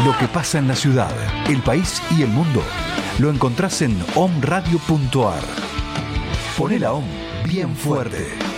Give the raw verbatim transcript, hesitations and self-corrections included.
Lo que pasa en la ciudad, el país y el mundo lo encontrás en om radio punto a r. Poné la O M bien fuerte.